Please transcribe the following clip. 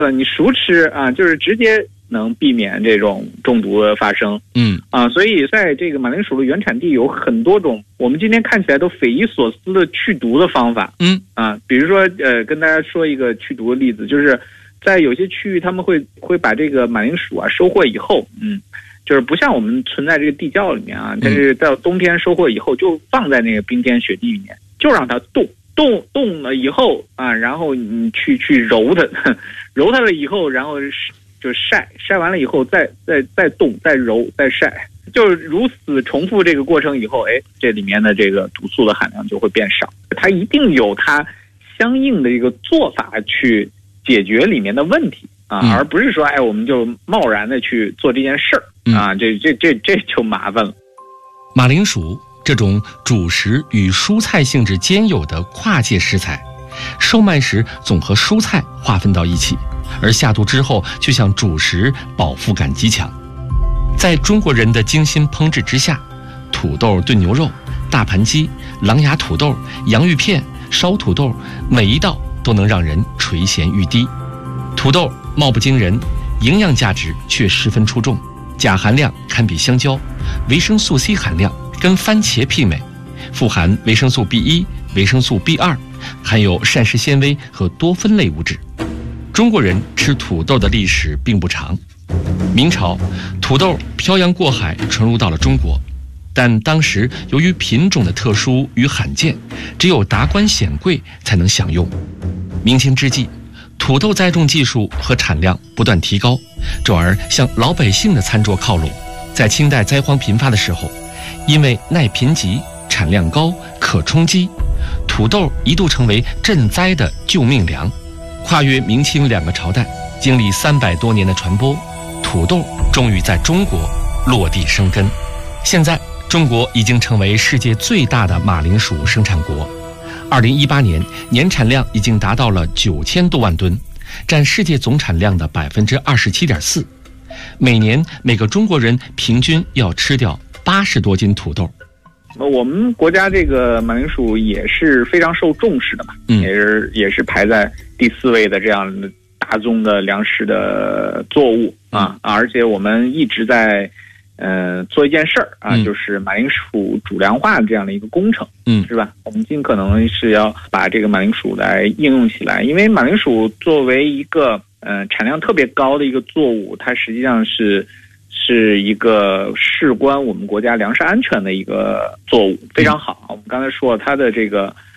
你熟吃啊，就是直接能避免这种中毒的发生。所以在这个马铃薯的原产地有很多种我们今天看起来都匪夷所思的去毒的方法。比如说跟大家说一个去毒的例子，就是在有些区域他们会把这个马铃薯啊收获以后，就是不像我们存在这个地窖里面啊，但是到冬天收获以后就放在那个冰天雪地里面，就让它冻了以后啊，然后你去揉它，揉它了以后，然后就晒完了以后再冻再揉再晒，就是如此重复这个过程以后，这里面的这个毒素的含量就会变少。它一定有它相应的一个做法去解决里面的问题啊，而不是说我们就贸然的去做这件事儿啊，这就麻烦了。 马铃薯这种主食与蔬菜性质兼有的跨界食材，售卖时总和蔬菜划分到一起，而下肚之后却像主食，饱腹感极强。在中国人的精心烹制之下，土豆炖牛肉、大盘鸡、狼牙土豆、洋芋片、烧土豆，每一道都能让人垂涎欲滴。土豆貌不惊人，营养价值却十分出众，钾含量堪比香蕉，维生素 C 含量跟番茄媲美，富含维生素 B1、维生素 B2， 含有膳食纤维和多酚类物质。中国人吃土豆的历史并不长，明朝土豆漂洋过海传入到了中国，但当时由于品种的特殊与罕见，只有达官显贵才能享用。明清之际，土豆栽种技术和产量不断提高，转而向老百姓的餐桌靠拢。在清代灾荒频发的时候，因为耐贫瘠、产量高、可充饥，土豆一度成为赈灾的救命粮。跨越明清2个朝代，经历300多年的传播，土豆终于在中国落地生根。现在，中国已经成为世界最大的马铃薯生产国。2018年年产量已经达到了9000多万吨，占世界总产量的27.4%。每年每个中国人平均要吃掉80多斤土豆。 我们国家这个马铃薯也是非常受重视的嘛，也是排在第4位的这样的大宗的粮食的作物啊，而且我们一直在做一件事儿啊，就是马铃薯主粮化这样的一个工程，是吧？我们尽可能是要把这个马铃薯来应用起来，因为马铃薯作为一个产量特别高的一个作物，它实际上是一个事关我们国家粮食安全的一个作物，非常好。我们刚才说它的这个